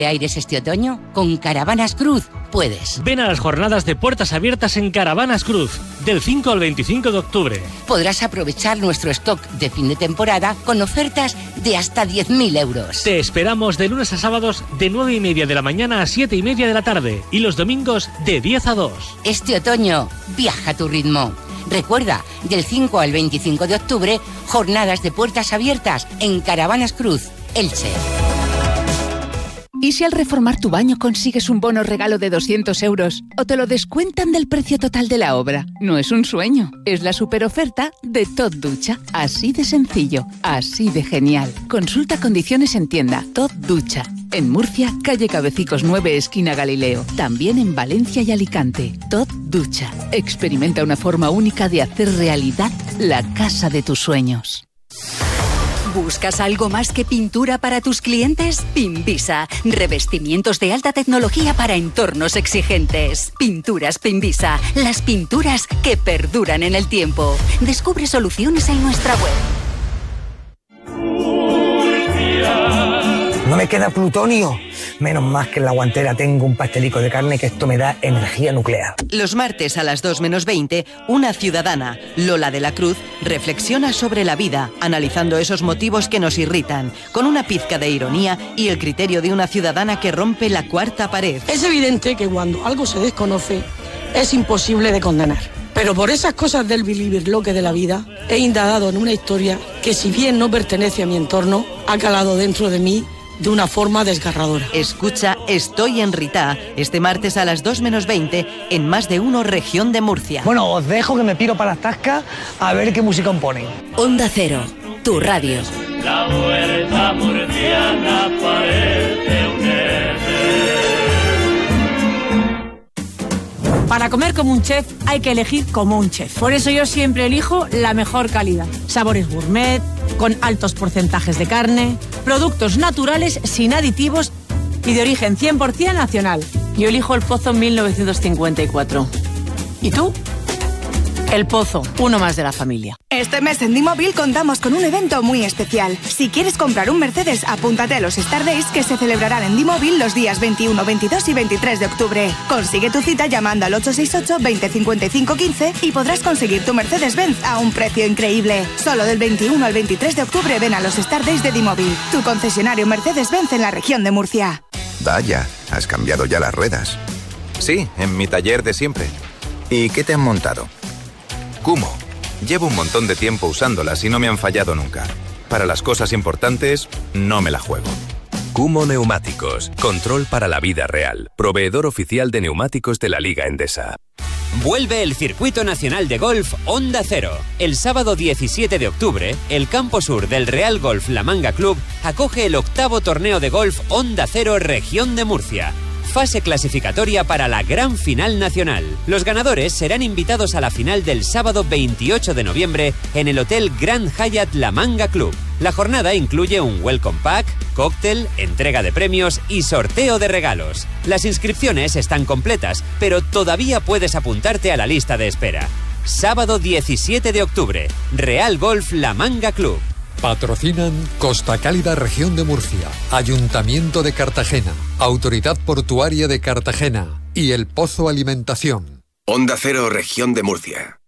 ¿Aires este otoño? Con Caravanas Cruz puedes. Ven a las jornadas de puertas abiertas en Caravanas Cruz, del 5 al 25 de octubre. Podrás aprovechar nuestro stock de fin de temporada con ofertas de hasta 10.000 euros. Te esperamos de lunes a sábados de 9:30 de la mañana a 7:30 de la tarde y los domingos de 10 a 2. Este otoño, viaja a tu ritmo. Recuerda, del 5 al 25 de octubre, jornadas de puertas abiertas en Caravanas Cruz, Elche. ¿Y si al reformar tu baño consigues un bono regalo de 200 euros o te lo descuentan del precio total de la obra? No es un sueño, es la superoferta de Tot Ducha. Así de sencillo, así de genial. Consulta condiciones en tienda. Tot Ducha. En Murcia, calle Cabecicos 9, esquina Galileo. También en Valencia y Alicante. Tot Ducha. Experimenta una forma única de hacer realidad la casa de tus sueños. ¿Buscas algo más que pintura para tus clientes? Pinvisa. Revestimientos de alta tecnología para entornos exigentes. Pinturas Pinvisa. Las pinturas que perduran en el tiempo. Descubre soluciones en nuestra web. No me queda plutonio. Menos más que en la guantera tengo un pastelico de carne que esto me da energía nuclear. Los martes a las 2:20, una ciudadana, Lola de la Cruz, reflexiona sobre la vida, analizando esos motivos que nos irritan, con una pizca de ironía y el criterio de una ciudadana que rompe la cuarta pared. Es evidente que cuando algo se desconoce, es imposible de condenar. Pero por esas cosas del bilibirloque de la vida, he indagado en una historia que, si bien no pertenece a mi entorno, ha calado dentro de mí de una forma desgarradora. Escucha Estoy en Ritá este martes a las 2:20 en Más de Uno, región de Murcia. Bueno, os dejo que me piro para las tascas a ver qué música ponen. Onda Cero, tu radio. La huerta murciana parece un Para comer como un chef hay que elegir como un chef. Por eso yo siempre elijo la mejor calidad. Sabores gourmet, con altos porcentajes de carne, productos naturales sin aditivos y de origen 100% nacional. Yo elijo el Pozo 1954. ¿Y tú? El Pozo, uno más de la familia. Este mes en D-Mobile contamos con un evento muy especial. Si quieres comprar un Mercedes, apúntate a los Star Days que se celebrarán en D-Mobile los días 21, 22 y 23 de octubre. Consigue tu cita llamando al 868-2055-15 y podrás conseguir tu Mercedes-Benz a un precio increíble. Solo del 21 al 23 de octubre ven a los Star Days de D-Mobile, tu concesionario Mercedes-Benz en la región de Murcia. Vaya, ¿has cambiado ya las ruedas? Sí, en mi taller de siempre. ¿Y qué te han montado? Kumho. Llevo un montón de tiempo usándolas y no me han fallado nunca. Para las cosas importantes, no me la juego. Kumho Neumáticos. Control para la vida real. Proveedor oficial de neumáticos de la Liga Endesa. Vuelve el Circuito Nacional de Golf Onda Cero. El sábado 17 de octubre, el campo sur del Real Golf La Manga Club acoge el 8º torneo de golf Onda Cero Región de Murcia. Fase clasificatoria para la gran final nacional. Los ganadores serán invitados a la final del sábado 28 de noviembre en el Hotel Grand Hyatt La Manga Club. La jornada incluye un welcome pack, cóctel, entrega de premios y sorteo de regalos. Las inscripciones están completas, pero todavía puedes apuntarte a la lista de espera. Sábado 17 de octubre, Real Golf La Manga Club. Patrocinan Costa Cálida Región de Murcia, Ayuntamiento de Cartagena, Autoridad Portuaria de Cartagena y El Pozo Alimentación. Onda Cero Región de Murcia.